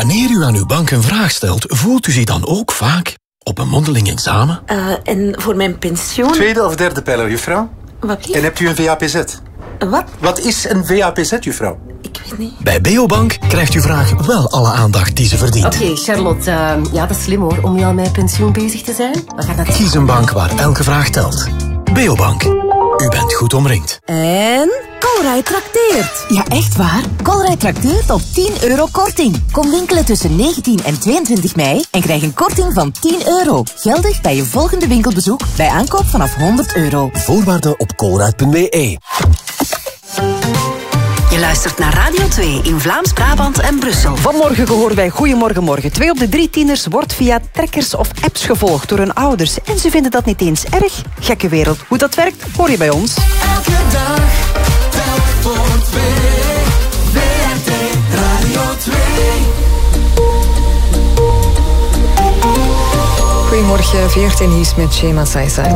Wanneer u aan uw bank een vraag stelt, voelt u zich dan ook vaak op een mondeling examen? En voor mijn pensioen... Tweede of derde pijler, juffrouw? Wat? En hebt u een VAPZ? Wat? Wat is een VAPZ, juffrouw? Ik weet niet. Bij Beobank krijgt uw vraag wel alle aandacht die ze verdient. Oké, Charlotte, ja, dat is slim hoor, om nu al met pensioen bezig te zijn. We gaan dat... Kies een bank waar elke vraag telt. Beobank. U bent goed omringd. En Colruyt trakteert. Ja, echt waar? Colruyt trakteert op €10 korting. Kom winkelen tussen 19 en 22 mei en krijg een korting van €10. Geldig bij je volgende winkelbezoek bij aankoop vanaf €100. Voorwaarden op colruyt.be. Je luistert naar Radio 2 in Vlaams-Brabant en Brussel. Vanmorgen gehoord bij Goedemorgen Morgen. 2 op de 3 tieners wordt via trekkers of apps gevolgd door hun ouders. En ze vinden dat niet eens erg. Gekke wereld. Hoe dat werkt, hoor je bij ons. Elke dag, telk voor 2. WRT Radio 2. Goedemorgen, VRT Nieuws met Shema Saisai.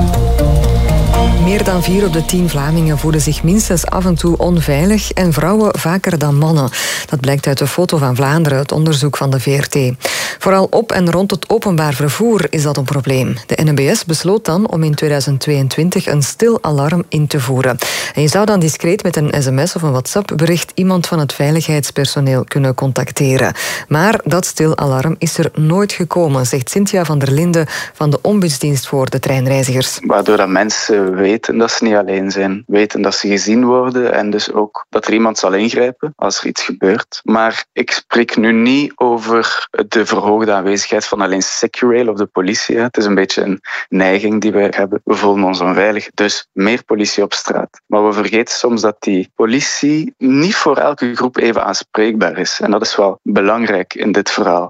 Meer dan 4 op de 10 Vlamingen voelen zich minstens af en toe onveilig en vrouwen vaker dan mannen. Dat blijkt uit de Foto van Vlaanderen, het onderzoek van de VRT. Vooral op en rond het openbaar vervoer is dat een probleem. De NMBS besloot dan om in 2022 een stil alarm in te voeren. En je zou dan discreet met een sms of een WhatsApp-bericht iemand van het veiligheidspersoneel kunnen contacteren. Maar dat stil alarm is er nooit gekomen, zegt Cynthia van der Linden van de Ombudsdienst voor de treinreizigers. Waardoor dat mensen weten dat ze niet alleen zijn, weten dat ze gezien worden en dus ook dat er iemand zal ingrijpen als er iets gebeurt. Maar ik spreek nu niet over de verhoogde aanwezigheid van alleen Securail of de politie. Het is een beetje een neiging die wij hebben. We voelen ons onveilig, dus meer politie op straat. Maar we vergeten soms dat die politie niet voor elke groep even aanspreekbaar is. En dat is wel belangrijk in dit verhaal.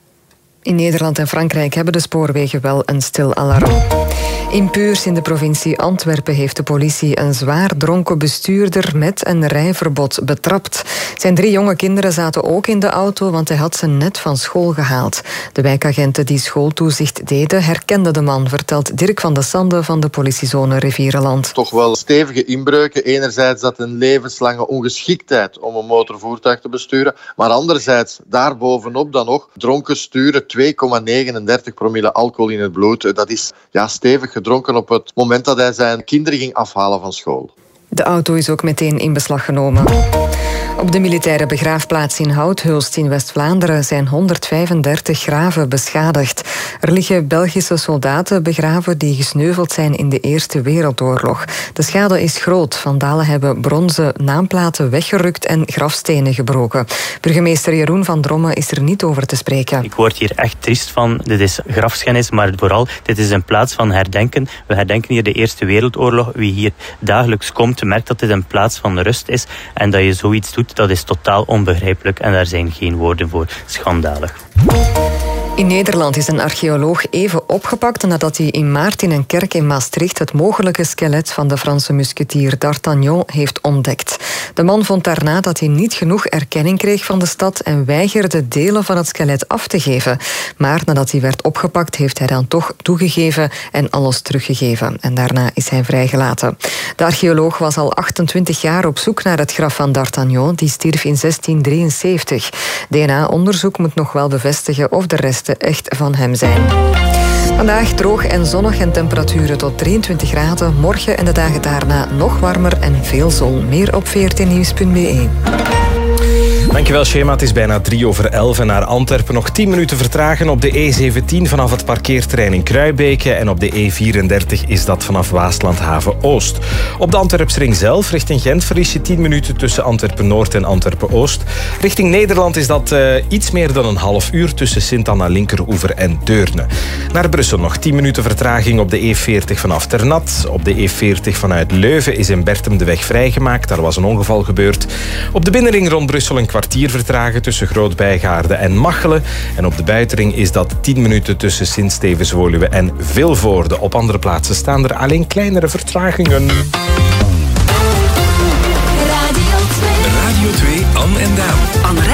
In Nederland en Frankrijk hebben de spoorwegen wel een stil alarm. In Puurs in de provincie Antwerpen heeft de politie een zwaar dronken bestuurder met een rijverbod betrapt. Zijn 3 jonge kinderen zaten ook in de auto, want hij had ze net van school gehaald. De wijkagenten die schooltoezicht deden herkenden de man, vertelt Dirk van de Sande van de politiezone Rivierenland. Toch wel stevige inbreuken. Enerzijds dat een levenslange ongeschiktheid om een motorvoertuig te besturen, maar anderzijds daarbovenop dan nog dronken sturen, 2,39 promille alcohol in het bloed. Dat is stevig gedronken op het moment dat hij zijn kinderen ging afhalen van school. De auto is ook meteen in beslag genomen. Op de militaire begraafplaats in Houthulst in West-Vlaanderen zijn 135 graven beschadigd. Er liggen Belgische soldaten begraven die gesneuveld zijn in de Eerste Wereldoorlog. De schade is groot. Vandalen hebben bronzen naamplaten weggerukt en grafstenen gebroken. Burgemeester Jeroen van Dromme is er niet over te spreken. Ik word hier echt triest van. Dit is grafschennis, maar vooral, dit is een plaats van herdenken. We herdenken hier de Eerste Wereldoorlog. Wie hier dagelijks komt, merkt dat dit een plaats van rust is. En dat je zoiets doet, dat is totaal onbegrijpelijk en daar zijn geen woorden voor. Schandalig. In Nederland is een archeoloog even opgepakt nadat hij in maart in een kerk in Maastricht het mogelijke skelet van de Franse musketier D'Artagnan heeft ontdekt. De man vond daarna dat hij niet genoeg erkenning kreeg van de stad en weigerde delen van het skelet af te geven. Maar nadat hij werd opgepakt heeft hij dan toch toegegeven en alles teruggegeven. En daarna is hij vrijgelaten. De archeoloog was al 28 jaar op zoek naar het graf van D'Artagnan. Die stierf in 1673. DNA-onderzoek moet nog wel bevestigen of de resten echt van hem zijn. Vandaag droog en zonnig en temperaturen tot 23 graden. Morgen en de dagen daarna nog warmer en veel zon. Meer op vrtnieuws.be. Dankjewel, Shema. Het is bijna 11:03 en naar Antwerpen nog 10 minuten vertragen op de E17 vanaf het parkeerterrein in Kruibeke en op de E34 is dat vanaf Waaslandhaven-Oost. Op de Antwerpsring zelf, richting Gent, verlies je 10 minuten tussen Antwerpen-Noord en Antwerpen-Oost. Richting Nederland is dat iets meer dan een half uur tussen Sint-Anna-Linkeroever en Deurne. Naar Brussel nog 10 minuten vertraging op de E40 vanaf Ternat. Op de E40 vanuit Leuven is in Bertem de weg vrijgemaakt. Daar was een ongeval gebeurd. Op de binnenring rond Brussel een kwartier vertragen tussen Groot-Bijgaarde en Machelen. En op de buitenring is dat 10 minuten tussen Sint-Stevens-Woluwe en Vilvoorde. Op andere plaatsen staan er alleen kleinere vertragingen. Radio 2, Anne en Daan.